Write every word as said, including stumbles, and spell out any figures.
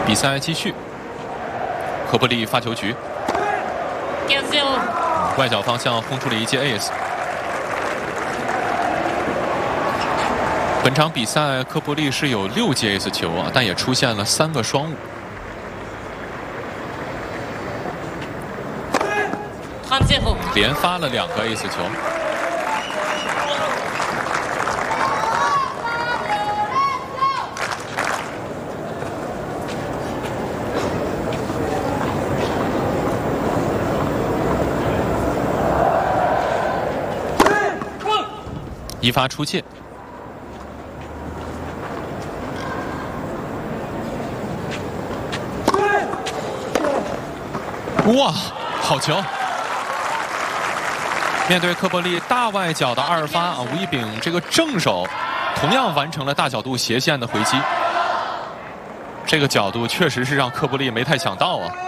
比赛继续，科布利发球局，外角方向轰出了一记 ace。本场比赛科布利是有六记 ace 球啊，但也出现了三个双误。连发了两个 ace 球。一发出界，哇，好球！面对科布利大外角的二发啊，吴一丙这个正手同样完成了大角度斜线的回击，这个角度确实是让科布利没太想到啊。